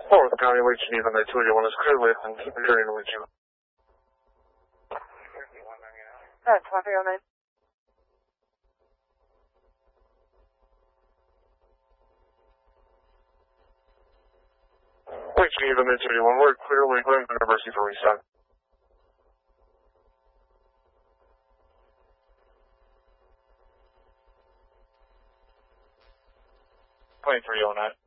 Oh, the county lead you even the 281 is clearly and keep hearing with you. That's 1309. Lead you even the 281, we're clearly going to University for reset. 2309.